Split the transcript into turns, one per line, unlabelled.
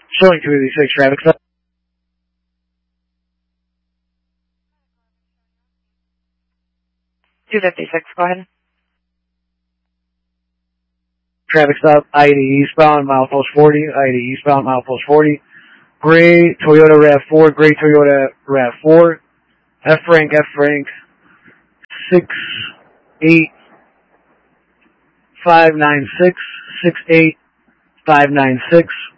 Showing 286, traffic stop.
256, go ahead.
Traffic stop, I-80 eastbound, milepost 40, I-80 eastbound, milepost 40. Gray Toyota RAV4, gray Toyota RAV4. F-Frank, 68596, 68596.